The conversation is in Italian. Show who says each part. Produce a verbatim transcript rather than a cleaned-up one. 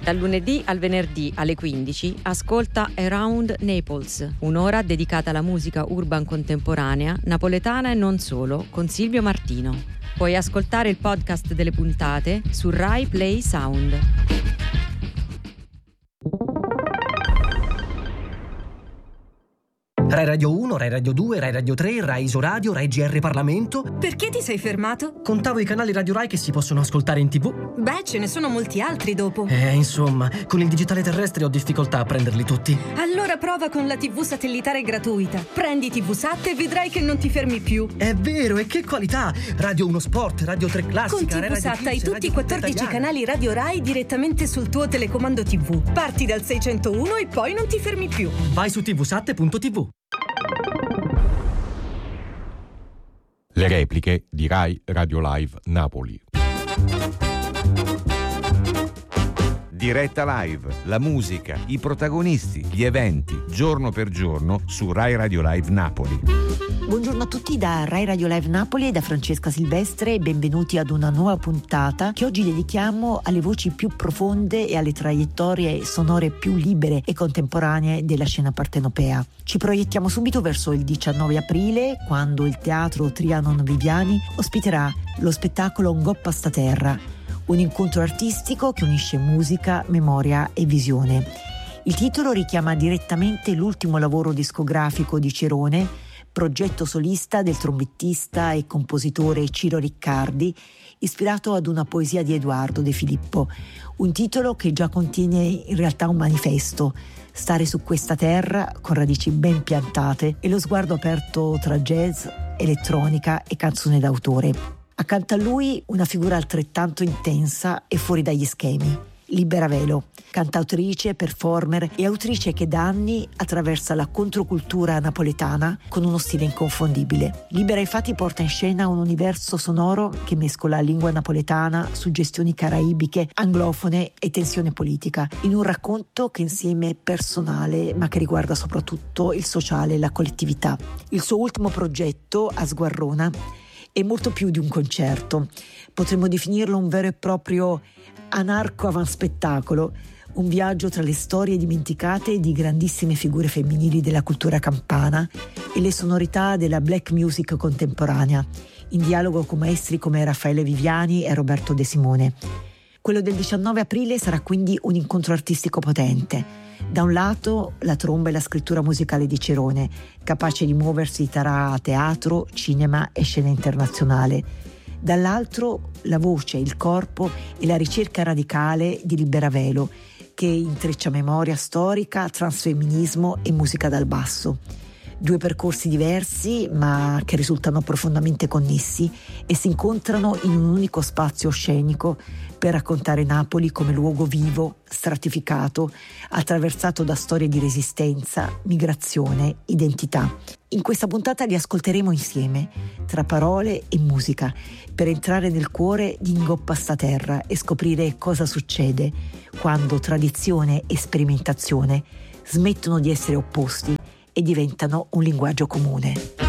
Speaker 1: Dal lunedì al venerdì alle quindici ascolta Around Naples, un'ora dedicata alla musica urban contemporanea, napoletana e non solo, con Silvio Martino. Puoi ascoltare il podcast delle puntate su Rai Play Sound.
Speaker 2: Rai Radio uno, Rai Radio due, Rai Radio tre, Rai Isoradio, Rai G R Parlamento.
Speaker 3: Perché ti sei fermato?
Speaker 2: Contavo i canali Radio Rai che si possono ascoltare in tv.
Speaker 3: Beh, ce ne sono molti altri dopo.
Speaker 2: Eh, insomma, con il digitale terrestre ho difficoltà a prenderli tutti.
Speaker 3: Allora prova con la tivù satellitare gratuita. Prendi tivusat e vedrai che non ti fermi più.
Speaker 2: È vero, e che qualità! Radio uno Sport, Radio tre Classica,
Speaker 3: Con tivusat hai tutti i quattordici canali Radio Rai direttamente sul tuo telecomando tivù. Parti dal seicentouno e poi non ti fermi più.
Speaker 2: Vai su tivusat punto tv.
Speaker 4: Le repliche di Rai Radio Live Napoli. Diretta live, la musica, i protagonisti, gli eventi, giorno per giorno su Rai Radio Live Napoli.
Speaker 5: Buongiorno a tutti da Rai Radio Live Napoli e da Francesca Silvestre e benvenuti ad una nuova puntata che oggi dedichiamo alle voci più profonde e alle traiettorie sonore più libere e contemporanee della scena partenopea. Ci proiettiamo subito verso il diciannove aprile, quando il Teatro Trianon Viviani ospiterà lo spettacolo Ngoppa sta terra, un incontro artistico che unisce musica, memoria e visione. Il titolo richiama direttamente l'ultimo lavoro discografico di Cerone, progetto solista del trombettista e compositore Ciro Riccardi, ispirato ad una poesia di Edoardo De Filippo, un titolo che già contiene in realtà un manifesto: stare su questa terra con radici ben piantate e lo sguardo aperto tra jazz, elettronica e canzone d'autore. Accanto a lui una figura altrettanto intensa e fuori dagli schemi: Libera Velo, cantautrice, performer e autrice che da anni attraversa la controcultura napoletana con uno stile inconfondibile. Libera infatti porta in scena un universo sonoro che mescola lingua napoletana, suggestioni caraibiche, anglofone e tensione politica, in un racconto che insieme è personale ma che riguarda soprattutto il sociale e la collettività. Il suo ultimo progetto, A Sguarrona, è molto più di un concerto. Potremmo definirlo un vero e proprio anarco-avanspettacolo, un viaggio tra le storie dimenticate di grandissime figure femminili della cultura campana e le sonorità della black music contemporanea, in dialogo con maestri come Raffaele Viviani e Roberto De Simone. Quello del diciannove aprile sarà quindi un incontro artistico potente. Da un lato la tromba e la scrittura musicale di Cerone, capace di muoversi tra teatro, cinema e scena internazionale. Dall'altro la voce, il corpo e la ricerca radicale di Libera Velo, che intreccia memoria storica, transfemminismo e musica dal basso. Due percorsi diversi ma che risultano profondamente connessi e si incontrano in un unico spazio scenico per raccontare Napoli come luogo vivo, stratificato, attraversato da storie di resistenza, migrazione, identità. In questa puntata li ascolteremo insieme, tra parole e musica, per entrare nel cuore di Ngoppa sta terra e scoprire cosa succede quando tradizione e sperimentazione smettono di essere opposti e diventano un linguaggio comune.